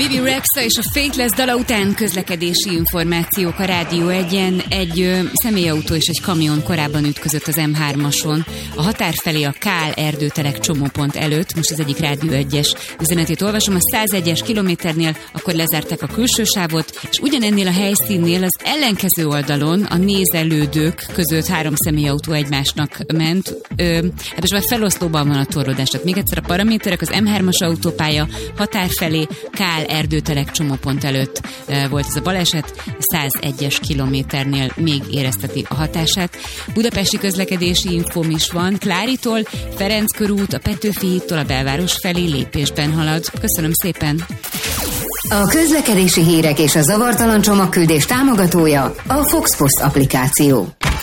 Bibi Rexha és a Faithless dala után közlekedési információk a Rádió 1-en. Egy személyautó és egy kamion korábban ütközött az M3-ason. A határ felé a Kál erdőtelek csomópont előtt, most az egyik Rádió 1-es üzenetét olvasom, a 101-es kilométernél akkor lezárták a külső sávot, és ugyanennél a helyszínnél az ellenkező oldalon a nézelődők között 3 személyautó egymásnak ment. Ebben már feloszlóban van a torlódás. Tehát még egyszer a paraméterek, az M3-as autópálya határ felé Kál erdőtelek csomópont előtt volt ez a baleset, 101-es kilométernél még érezteti a hatását. Budapesti közlekedési infóm is van. Kláritól, Ferenc körút, a Petőfi hídtól a belváros felé lépésben halad. Köszönöm szépen! A közlekedési hírek és a zavartalan csomagküldés támogatója a Fox Post applikáció.